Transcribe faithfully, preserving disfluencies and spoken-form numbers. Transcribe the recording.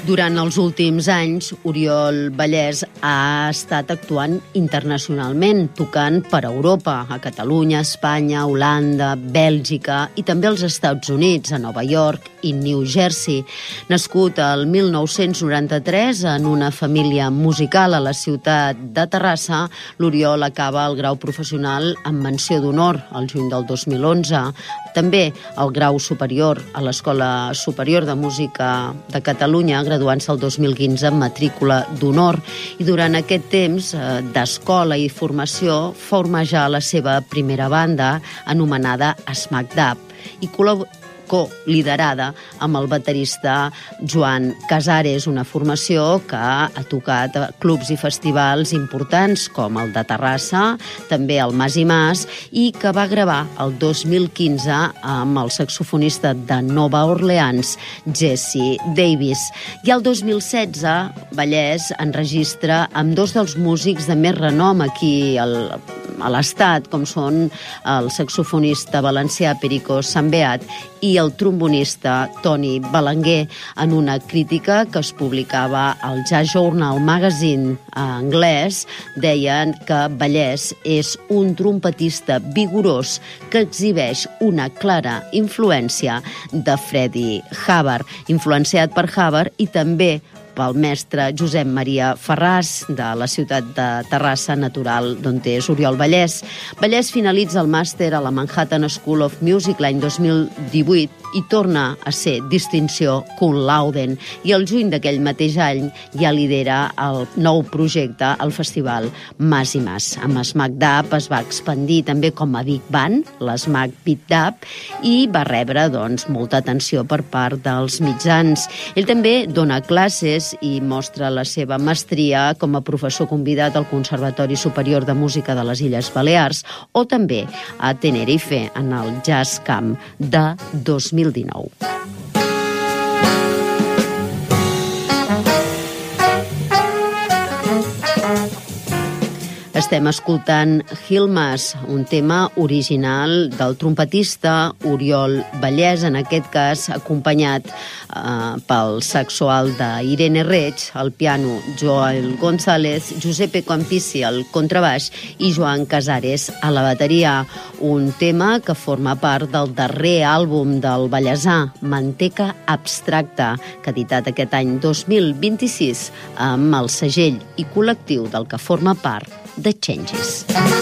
Durant els últims anys, Oriol Vallès ha estat actuant internacionalment, tocant per Europa, a Catalunya, Espanya, Holanda, Bèlgica i també als Estats Units, a Nova York i New Jersey. Nascut el mil nou-cents noranta-tres en una família musical a la ciutat de Terrassa, l'Oriol acaba el grau professional amb menció d'honor al juny del dos mil onze. També el grau superior a l'Escola Superior de Música de Catalunya, graduant-se el dos mil quinze amb matrícula d'honor. I durant aquest temps eh, d'escola i formació forma ja la seva primera banda, anomenada SmackDab, i col·labora co-liderada amb el baterista Joan Casares, una formació que ha tocat clubs i festivals importants com el de Terrassa, també el Mas i Mas, i que va gravar el dos mil quinze amb el saxofonista de Nova Orleans, Jesse Davis. I el dos mil setze, Vallès enregistra amb dos dels músics de més renom aquí al, a l'Estat, com són el saxofonista valencià Perico Sambeat i el trombonista Toni Belenguer, en una crítica que es publicava al Jazz Journal Magazine anglès. Deien que Vallès és un trompetista vigorós que exhibeix una clara influència de Freddie Hubbard, influenciat per Hubbard i també pel mestre Josep Maria Ferràs, de la ciutat de Terrassa, natural d'on és Oriol Vallès. Vallès finalitza el màster a la Manhattan School of Music l'any dos mil divuit i torna a ser distinció cum laude, i el juny d'aquell mateix any ja lidera el nou projecte al festival Mas i Mas. Amb SmackDab es va expandir també com a Big Band, l'Smack Beat Dab, i va rebre doncs, molta atenció per part dels mitjans. Ell també dona classes i mostra la seva mestria com a professor convidat al Conservatori Superior de Música de les Illes Balears o també a Tenerife, en el Jazz Camp de dos mil dinou. Estem escoltant Hilmas, un tema original del trompetista Oriol Vallès, en aquest cas acompanyat eh, pel saxo alt d'Irene Reig, al piano Joel González, Giuseppe Campisi al contrabaix i Joan Casares a la bateria. Un tema que forma part del darrer àlbum del vallesà, Manteca Abstracta, que ha editat aquest any dos mil vint-i-sis amb el segell i col·lectiu del que forma part, The Changes.